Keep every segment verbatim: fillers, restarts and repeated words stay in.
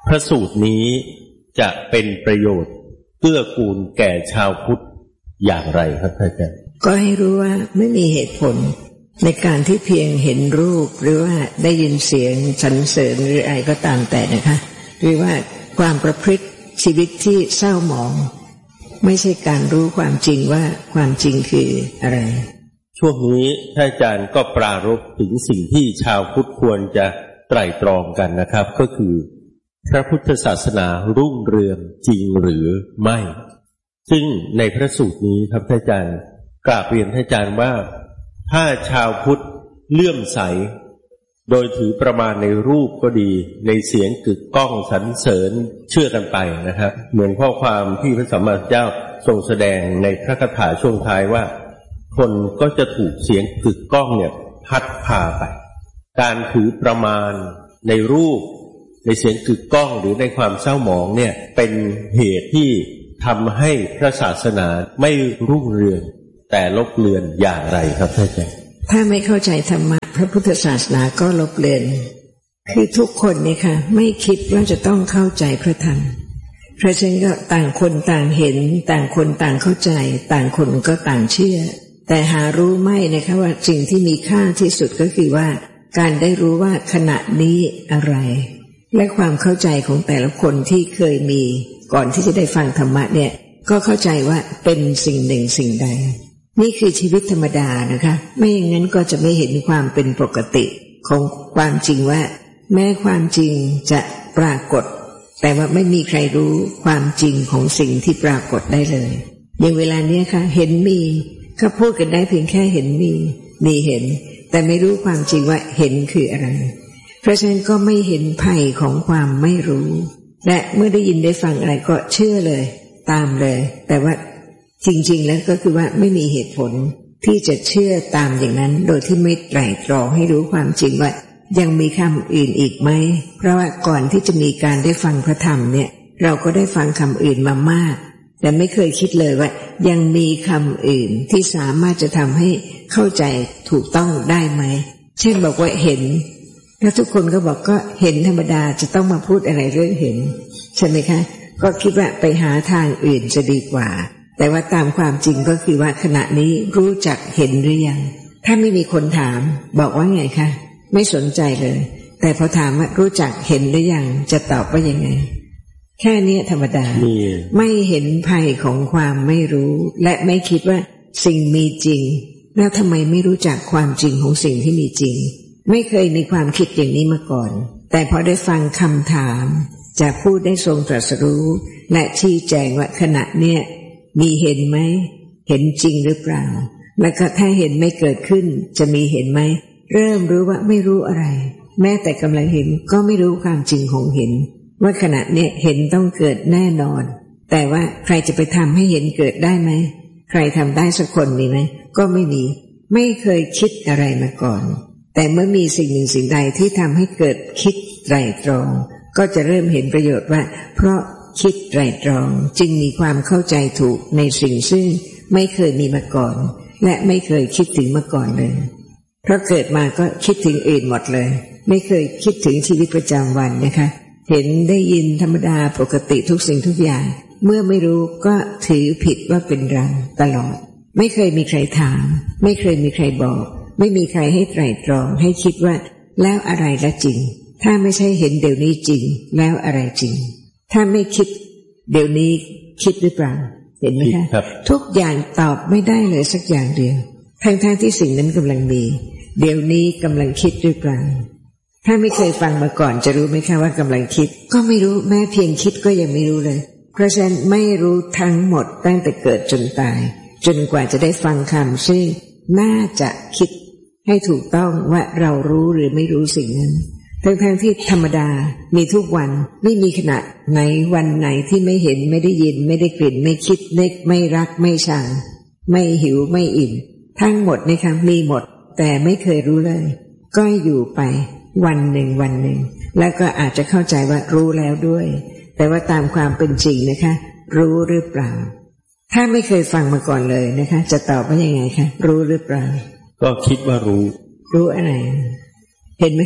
พระสูตรนี้จะเป็นประโยชน์เกื้อกูลแก่ชาวพุทธอย่างไรครับอาจารย์ก็ให้รู้ว่าไม่มีเหตุผลในการที่เพียงเห็นรูปหรือว่าได้ยินเสียงสรรเสริญหรืออะไรก็ตามแต่นะคะหรือว่าความประพฤติชีวิตที่เศร้าหมองไม่ใช่การรู้ความจริงว่าความจริงคืออะไรช่วงนี้ท่านอาจารย์ก็ปรารภถึงสิ่งที่ชาวพุทธควรจะไตร่ตรองกันนะครับก็คือพระพุทธศาสนารุ่งเรืองจริงหรือไม่ซึ่งในพระสูตรนี้ครับท่านอาจารย์กราบเรียนท่านอาจารย์ว่าถ้าชาวพุทธเลื่อมใสโดยถือประมาณในรูปก็ดีในเสียงกึกก้องสรรเสริญเชื่อกันไปนะครับเหมือนข้อความที่พระสัมมาสัมพุทธเจ้าทรงแสดงในพระคาถาช่วงท้ายว่าคนก็จะถูกเสียงกึกก้องเนี่ยพัดพาไปการถือประมาณในรูปในเสียงกึกก้องหรือในความเศร้าหมองเนี่ยเป็นเหตุที่ทำให้พระศาสนาไม่รุ่งเรืองแต่ลบเลือนอย่างไรครับท่านอาจารย์ถ้าไม่เข้าใจธรรมะพระพุทธศาสนาก็ลบเลือนคือทุกคนเนี่ยค่ะไม่คิดว่าจะต้องเข้าใจพระธรรมเพราะฉะนั้นก็ต่างคนต่างเห็นต่างคนต่างเข้าใจต่างคนก็ต่างเชื่อแต่หารู้ไม่นะคะว่าสิ่งที่มีค่าที่สุดก็คือว่าการได้รู้ว่าขณะนี้อะไรและความเข้าใจของแต่ละคนที่เคยมีก่อนที่จะได้ฟังธรรมะเนี่ยก็เข้าใจว่าเป็นสิ่งหนึ่งสิ่งใดนี่คือชีวิตธรรมดานะคะไม่อย่างนั้นก็จะไม่เห็นความเป็นปกติของความจริงว่าแม้ความจริงจะปรากฏแต่ว่าไม่มีใครรู้ความจริงของสิ่งที่ปรากฏได้เลยอย่างเวลานี้ค่ะเห็นมีก็พูดกันได้เพียงแค่เห็นมีมีเห็นแต่ไม่รู้ความจริงว่าเห็นคืออะไรเพราะฉะนั้นก็ไม่เห็นภัยของความไม่รู้และเมื่อได้ยินได้ฟังอะไรก็เชื่อเลยตามเลยแต่ว่าจริงๆแล้วก็คือว่าไม่มีเหตุผลที่จะเชื่อตามอย่างนั้นโดยที่ไม่ไตร่ตรองให้รู้ความจริงว่ายังมีคำอื่นอีกไหมเพราะว่าก่อนที่จะมีการได้ฟังพระธรรมเนี่ยเราก็ได้ฟังคำอื่นมามากแต่ไม่เคยคิดเลยว่ายังมีคำอื่นที่สามารถจะทำให้เข้าใจถูกต้องได้ไหมเช่นบอกว่าเห็นแล้วทุกคนก็บอกก็เห็นธรรมดาจะต้องมาพูดอะไรเรื่องเห็นใช่ไหมคะก็คิดว่าไปหาทางอื่นจะดีกว่าแต่ว่าตามความจริงก็คือว่าขณะนี้รู้จักเห็นหรือยังถ้าไม่มีคนถามบอกว่าไงคะไม่สนใจเลยแต่พอถามว่ารู้จักเห็นหรือยังจะตอบว่ายังไงแค่นี้ธรรมดาไม่เห็นภัยของความไม่รู้และไม่คิดว่าสิ่งมีจริงแล้วทำไมไม่รู้จักความจริงของสิ่งที่มีจริงไม่เคยมีความคิดอย่างนี้มาก่อนแต่พอได้ฟังคำถามจากผู้ได้ทรงตรัสรู้และชี้แจงว่าขณะเนี้ยมีเห็นไหมเห็นจริงหรือเปล่าแล้วก็ถ้าเห็นไม่เกิดขึ้นจะมีเห็นไหมเริ่มรู้ว่าไม่รู้อะไรแม้แต่กำลังเห็นก็ไม่รู้ความจริงของเห็นว่าขณะเนี้ยเห็นต้องเกิดแน่นอนแต่ว่าใครจะไปทำให้เห็นเกิดได้ไหมใครทำได้สักคนมีไหมก็ไม่มีไม่เคยคิดอะไรมาก่อนแต่เมื่อมีสิ่งหนึ่งสิ่งใดที่ทำให้เกิดคิดไตร่ตรองก็จะเริ่มเห็นประโยชน์ว่าเพราะคิดไตร่ตรองจึงมีความเข้าใจถูกในสิ่งซึ่งไม่เคยมีมาก่อนและไม่เคยคิดถึงมาก่อนเลยเพราะเกิดมาก็คิดถึงอื่นหมดเลยไม่เคยคิดถึงชีวิตประจำวันนะคะเห็นได้ยินธรรมดาปกติทุกสิ่งทุกอย่างเมื่อไม่รู้ก็ถือผิดว่าเป็นเราตลอดไม่เคยมีใครถามไม่เคยมีใครบอกไม่มีใครให้ไตร่ตรองให้คิดว่าแล้วอะไรละจริงถ้าไม่ใช่เห็นเดี๋ยวนี้จริงแล้วอะไรจริงถ้าไม่คิดเดี๋ยวนี้คิดหรือเปล่าเห็นไหมคะทุกอย่างตอบไม่ได้เลยสักอย่างเดียวทั้งๆที่สิ่งนั้นกำลังมีเดี๋ยวนี้กำลังคิดหรือเปล่าถ้าไม่เคยฟังมาก่อนจะรู้ไหมคะว่ากำลังคิดก็ไม่รู้แม้เพียงคิดก็ยังไม่รู้เลยเพราะฉะนั้นไม่รู้ทั้งหมดตั้งแต่เกิดจนตายจนกว่าจะได้ฟังคำซึ่งน่าจะคิดให้ถูกต้องว่าเรารู้หรือไม่รู้สิ่งนั้นทั้งๆที่ธรรมดามีทุกวันไม่มีขณะไหนวันไหนที่ไม่เห็นไม่ได้ยินไม่ได้กลิ่นไม่คิดนึกไม่รักไม่ชังไม่หิวไม่อิ่มทั้งหมดนะคะมีหมดแต่ไม่เคยรู้เลยก็อยู่ไปวันหนึ่งวันหนึ่งแล้วก็อาจจะเข้าใจว่ารู้แล้วด้วยแต่ว่าตามความเป็นจริงนะคะรู้หรือเปล่าถ้าไม่เคยฟังมาก่อนเลยนะคะจะตอบว่ายังไงคะรู้หรือเปล่าก็คิดว่ารู้รู้อะไรเห็นไหมคะ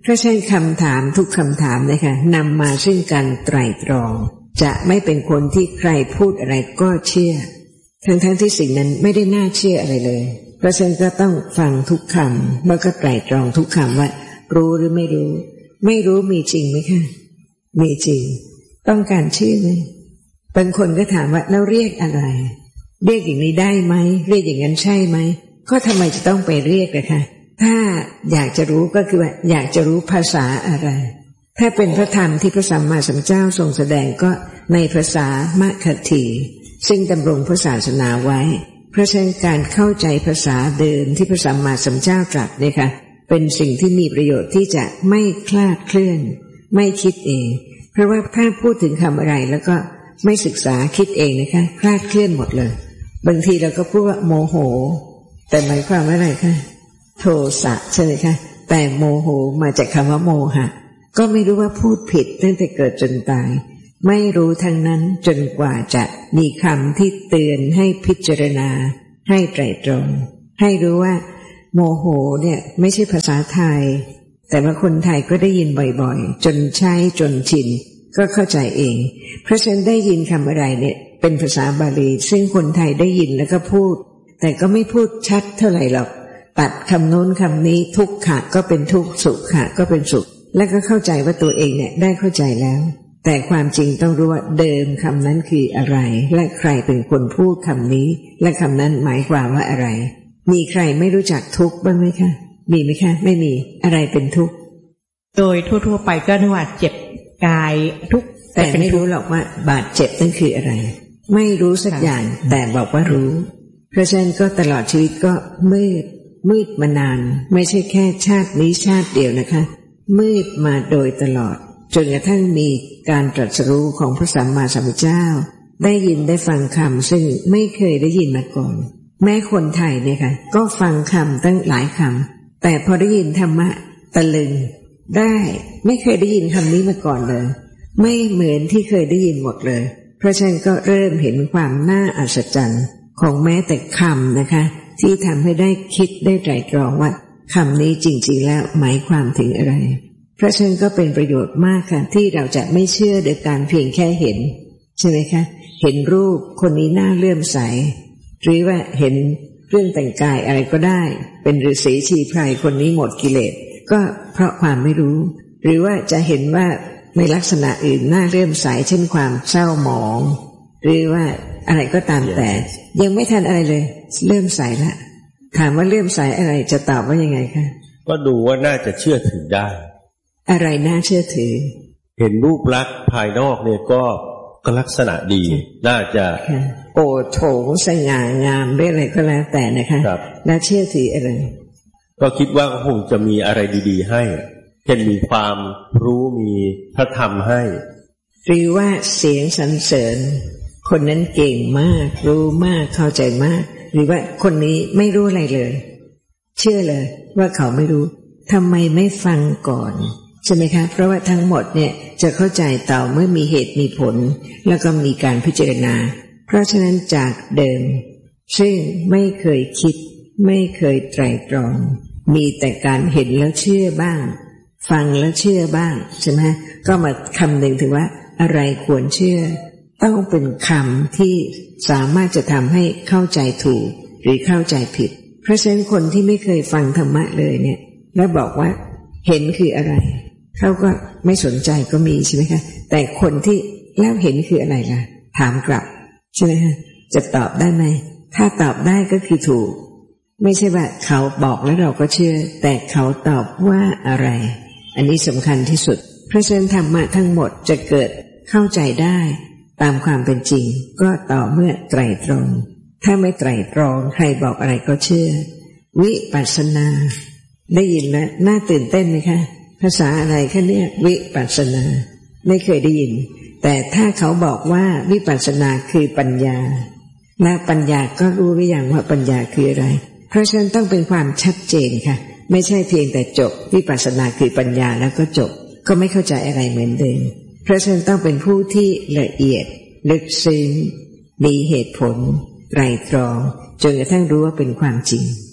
เพราะฉะนั้นคำถามทุกคำถามนะคะนำมาซึ่งการไตร่ตรองจะไม่เป็นคนที่ใครพูดอะไรก็เชื่อทั้งๆ ท, ที่สิ่งนั้นไม่ได้น่าเชื่ออะไรเลยเพราะฉะนั้นก็ต้องฟังทุกคำแล้วก็ไตร่ตรองทุกคำว่ารู้หรือไม่รู้ไม่รู้มีจริงไหมคะมีจริงต้องการเชื่อไหมบางคนก็ถามว่าแล้วเรียกอะไรเรียกอย่างนี้ได้ไหมเรียกอย่างนั้นใช่ไหมก็ทำไมจะต้องไปเรียกล่ะคะถ้าอยากจะรู้ก็คือว่าอยากจะรู้ภาษาอะไรถ้าเป็นพระธรรมที่พระสัมมาสัมพุทธเจ้าทรงแสดงก็ในภาษามคธีซึ่งดำรงพระศาสนาไว้เพราะฉะนั้นการเข้าใจภาษาเดิมที่พระสัมมาสัมพุทธเจ้าตรัสเนี่ยค่ะเป็นสิ่งที่มีประโยชน์ที่จะไม่คลาดเคลื่อนไม่คิดเองเพราะว่าถ้าพูดถึงคำอะไรแล้วก็ไม่ศึกษาคิดเองนะคะคลาดเคลื่อนหมดเลยบางทีเราก็พูดว่าโมโหแต่หมายความว่าอะไรคะโทสะใช่ไหมคะแต่โมโหมาจากคำว่าโมหะก็ไม่รู้ว่าพูดผิดตั้งแต่เกิดจนตายไม่รู้ทั้งนั้นจนกว่าจะมีคำที่เตือนให้พิจารณาให้ไตร่ตรองให้รู้ว่าโมโหเนี่ยไม่ใช่ภาษาไทยแต่ว่าคนไทยก็ได้ยินบ่อยๆจนใช้จนชินก็เข้าใจเองเพราะฉะนั้นได้ยินคำอะไรเนี่ยเป็นภาษาบาลีซึ่งคนไทยได้ยินแล้วก็พูดแต่ก็ไม่พูดชัดเท่าไหร่หรอกตัดคำโน้นคำนี้ทุกขะก็เป็นทุกข์สุขะก็เป็นสุขแล้วก็เข้าใจว่าตัวเองเนี่ยได้เข้าใจแล้วแต่ความจริงต้องรู้ว่าเดิมคำนั้นคืออะไรและใครเป็นคนพูดคำนี้และคำนั้นหมายความว่าอะไรมีใครไม่รู้จักทุกข์บ้างไหมคะมีไหมคะไม่มีอะไรเป็นทุกข์โดยทั่วๆไปก็นึกว่าเจ็บกายทุกข์แต่ไม่รู้หรอกว่าบาดเจ็บนั่นคืออะไรไม่รู้สักอย่างแต่บอกว่ารู้เพราะฉะนั้นก็ตลอดชีวิตก็มืดมืดมานานไม่ใช่แค่ชาตินี้ชาติเดียวนะคะมืดมาโดยตลอดจนกระทั่งมีการตรัสรู้ของพระสัมมาสัมพุทธเจ้าได้ยินได้ฟังคำซึ่งไม่เคยได้ยินมาก่อนแม้คนไทยเนี่ยค่ะก็ฟังคำตั้งหลายคำแต่พอได้ยินธรรมะตะลึงได้ไม่เคยได้ยินคำนี้มาก่อนเลยไม่เหมือนที่เคยได้ยินหมดเลยเพราะฉะนั้นก็เริ่มเห็นความน่าอัศจรรย์ของแม้แต่คำนะคะที่ทำให้ได้คิดได้ไตร่ตรองว่าคำนี้จริงๆแล้วหมายความถึงอะไรเพราะฉะนั้นก็เป็นประโยชน์มากค่ะที่เราจะไม่เชื่อโดยการเพียงแค่เห็นใช่ไหมคะเห็นรูปคนนี้น่าเลื่อมใสหรือว่าเห็นเรื่องแต่งกายอะไรก็ได้เป็นฤาษีชีไพรคนนี้หมดกิเลสก็เพราะความไม่รู้หรือว่าจะเห็นว่าในลักษณะอื่นน่าเลื่อมใสเช่นความเศร้าหมองหรือว่าอะไรก็ตามแต่ยังไม่ทันอะไรเลยเลื่อมใสละถามว่าเลื่อมใสอะไรจะตอบว่ายังไงคะก็ดูว่าน่าจะเชื่อถือได้อะไรน่าเชื่อถือเห็นรูปลักษณ์ภายนอกเนี่ยก็ก็ลักษณะดีน่าจะโอโถงสง่างามได้อะไรก็แล้วแต่นะคะน่าเชื่อถืออะไรก็คิดว่าคงจะมีอะไรดีๆให้เช่นมีความรู้มีพระธรรมให้หรือว่าเสียงสรรเสริญคนนั้นเก่งมากรู้มากเข้าใจมากหรือว่าคนนี้ไม่รู้อะไรเลยเชื่อเลยว่าเขาไม่รู้ทำไมไม่ฟังก่อนใช่ไหมคะเพราะว่าทั้งหมดเนี่ยจะเข้าใจต่อเมื่อมีเหตุมีผลแล้วก็มีการพิจารณาเพราะฉะนั้นจากเดิมซึ่งไม่เคยคิดไม่เคยไตร่ตรองมีแต่การเห็นแล้วเชื่อบ้างฟังแล้วเชื่อบ้างใช่ไหมก็มาคำนึงถึงว่าอะไรควรเชื่อต้องเป็นคำที่สามารถจะทำให้เข้าใจถูกหรือเข้าใจผิดเพราะฉะนั้นคนที่ไม่เคยฟังธรรมะเลยเนี่ยแล้วบอกว่าเห็นคืออะไรเขาก็ไม่สนใจก็มีใช่ไหมคะแต่คนที่แล้วเห็นคืออะไรล่ะถามกลับใช่ไหมคะจะตอบได้ไหมถ้าตอบได้ก็คือถูกไม่ใช่ว่าเขาบอกแล้วเราก็เชื่อแต่เขาตอบว่าอะไรอันนี้สำคัญที่สุดเพราะฉะนั้นธรรมะทั้งหมดจะเกิดเข้าใจได้ตามความเป็นจริงก็ต่อเมื่อไตร่ตรองถ้าไม่ไตร่ตรองใครบอกอะไรก็เชื่อวิปัสสนาได้ยินแล้วน่าตื่นเต้นไหมคะภาษาอะไรคะเนี่ยวิปัสสนาไม่เคยได้ยินแต่ถ้าเขาบอกว่าวิปัสสนาคือปัญญาและปัญญาก็รู้หรือยังว่าปัญญาคืออะไรเพราะฉะนั้นต้องเป็นความชัดเจนค่ะไม่ใช่เพียงแต่จบวิปัสสนาคือปัญญาแล้วก็จบก็ไม่เข้าใจอะไรเหมือนเดิมเพราะฉะนั้นต้องเป็นผู้ที่ละเอียดลึกซึ้งมีเหตุผลไตร่ตรองจนกระทั่งรู้ว่าเป็นความจริง